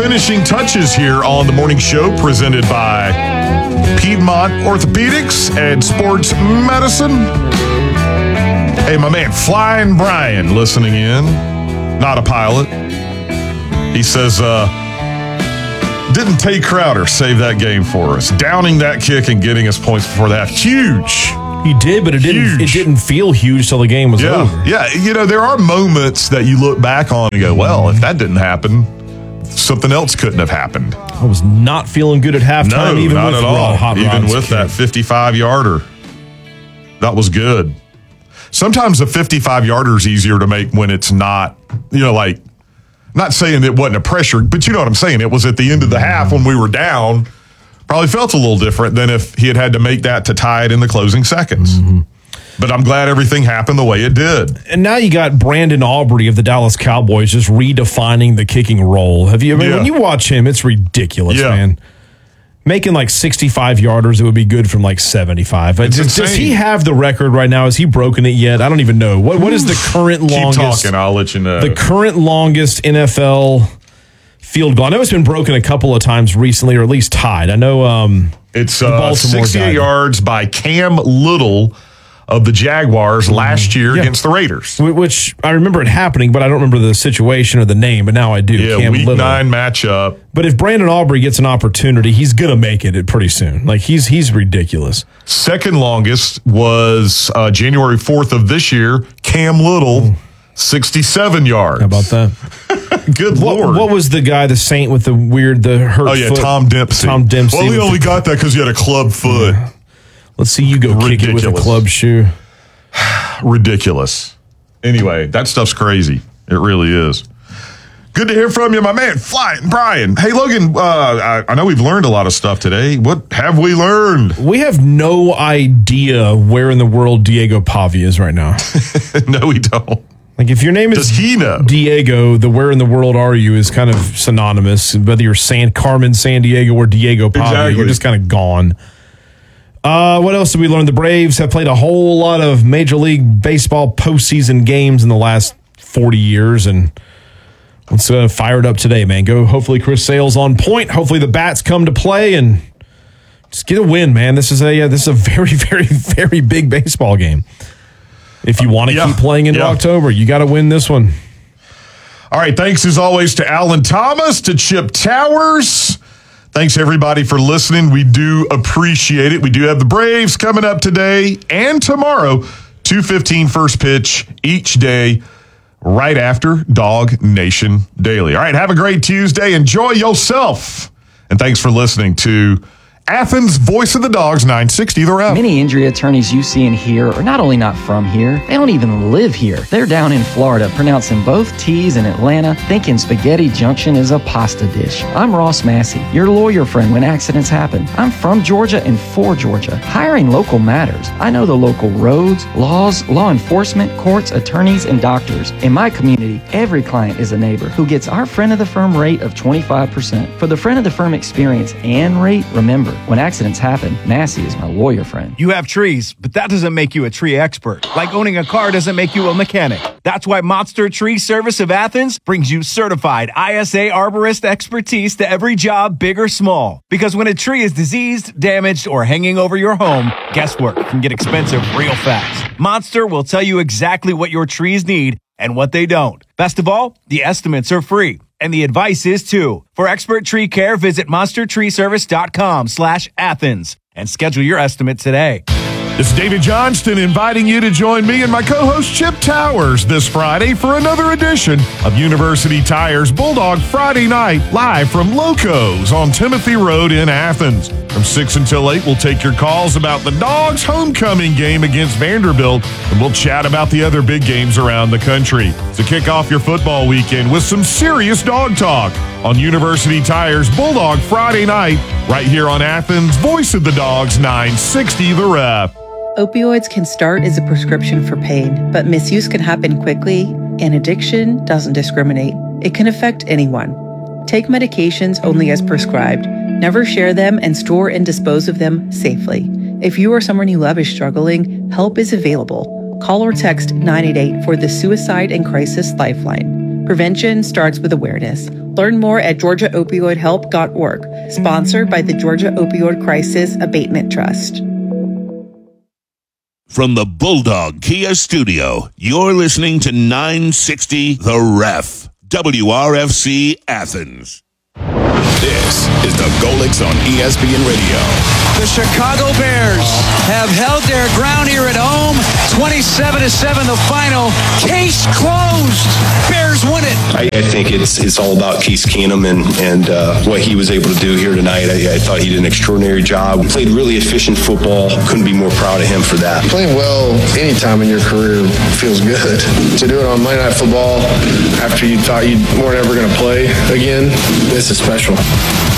finishing touches here on the morning show presented by Piedmont Orthopedics and Sports Medicine. Hey, my man, Flying Brian, listening in. Not a pilot. He says, didn't Tay Crowder save that game for us? Downing that kick and getting us points before that. Huge. He did, but it didn't feel huge till the game was over. Yeah, you know, there are moments that you look back on and go, well, if that didn't happen, something else couldn't have happened. I was not feeling good at halftime, even not with at all. Even with kick. that 55-yarder. That was good. Sometimes a 55-yarder is easier to make when it's not, like, not saying it wasn't a pressure, but you know what I'm saying. It was at the end of the half when we were down. Probably felt a little different than if he had to make that to tie it in the closing seconds. Mm-hmm. But I'm glad everything happened the way it did. And now you got Brandon Aubrey of the Dallas Cowboys just redefining the kicking role. When you watch him, it's ridiculous, man. Making like 65-yarders, it would be good from like 75. Does he have the record right now? Has he broken it yet? I don't even know. What is the current longest? Keep talking, I'll let you know. The current longest NFL field goal. I know it's been broken a couple of times recently, or at least tied. I know it's 68 yards by Cam Little of the Jaguars last year against the Raiders. Which I remember it happening, but I don't remember the situation or the name, but now I do. Yeah, Cam week Little. 9 matchup. But if Brandon Aubrey gets an opportunity, he's going to make it pretty soon. Like, he's ridiculous. Second longest was January 4th of this year, Cam Little, 67 yards. How about that? Good Lord. What was the guy, the Saint with the hurt foot? Tom Dempsey. Well, he only got that because he had a club foot. Yeah. Let's see you go kick it with a club shoe. Ridiculous. Anyway, that stuff's crazy. It really is. Good to hear from you, my man, Flying Brian. Hey, Logan, I know we've learned a lot of stuff today. What have we learned? We have no idea where in the world Diego Pavia is right now. No, we don't. Like, if your name is Diego, the where in the world are you is kind of synonymous. Whether you're Carmen Sandiego or Diego Pavia, you're just kind of gone. What else did we learn? The Braves have played a whole lot of Major League Baseball postseason games in the last 40 years, and let's fire it up today, man. Hopefully Chris Sale's on point. Hopefully the bats come to play and just get a win, man. This is a very, very, very big baseball game. If you want to keep playing into October, you got to win this one. All right, thanks as always to Alan Thomas, to Chip Towers. Thanks, everybody, for listening. We do appreciate it. We do have the Braves coming up today and tomorrow, 2:15 first pitch each day, right after Dog Nation Daily. All right, have a great Tuesday. Enjoy yourself. And thanks for listening to Athens Voice of the Dogs, 960 The Ref. Many injury attorneys you see and hear are not only not from here, they don't even live here. They're down in Florida, pronouncing both T's in Atlanta, thinking Spaghetti Junction is a pasta dish. I'm Ross Massey, your lawyer friend when accidents happen. I'm from Georgia and for Georgia. Hiring local matters. I know the local roads, laws, law enforcement, courts, attorneys, and doctors. In my community, every client is a neighbor who gets our friend of the firm rate of 25%. For the friend of the firm experience and rate, remember, when accidents happen, Massey is my lawyer friend. You have trees, but that doesn't make you a tree expert. Like owning a car doesn't make you a mechanic. That's why Monster Tree Service of Athens brings you certified ISA arborist expertise to every job, big or small. Because when a tree is diseased, damaged, or hanging over your home, guesswork can get expensive real fast. Monster will tell you exactly what your trees need and what they don't. Best of all, the estimates are free. And the advice is too. For expert tree care, visit monstertreeservice.com/Athens and schedule your estimate today. This is David Johnston inviting you to join me and my co-host Chip Towers this Friday for another edition of University Tires Bulldog Friday Night, live from Locos on Timothy Road in Athens. From 6 until 8, we'll take your calls about the Dogs' homecoming game against Vanderbilt, and we'll chat about the other big games around the country. So kick off your football weekend with some serious dog talk on University Tires Bulldog Friday Night, right here on Athens' Voice of the Dogs, 960 The Ref. Opioids can start as a prescription for pain, but misuse can happen quickly, and addiction doesn't discriminate. It can affect anyone. Take medications only as prescribed. Never share them, and store and dispose of them safely. If you or someone you love is struggling, help is available. Call or text 988 for the Suicide and Crisis Lifeline. Prevention starts with awareness. Learn more at georgiaopioidhelp.org, sponsored by the Georgia Opioid Crisis Abatement Trust. From the Bulldog Kia Studio, you're listening to 960 The Ref, WRFC Athens. This is the Golix on ESPN Radio. The Chicago Bears have held their ground here at home. 27-7 the final. Case closed. Bears win it. I think it's all about Case Keenum and what he was able to do here tonight. I thought he did an extraordinary job. Played really efficient football. Couldn't be more proud of him for that. Playing well anytime in your career feels good. To do it on Monday Night Football after you thought you weren't ever going to play again, this is special.